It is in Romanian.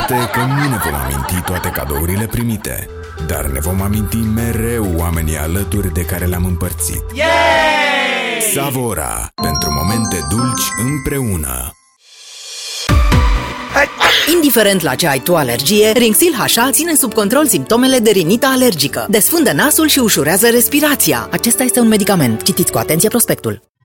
este că nu ne vom aminti toate cadourile primite, dar ne vom aminti mereu oamenii alături de care le-am împărțit. Yay! Savora, pentru momente dulci împreună. Indiferent la ce ai tu alergie, Rinxil HA ține sub control simptomele de rinită alergică. Desfundă nasul și ușurează respirația. Acesta este un medicament. Citiți cu atenție prospectul.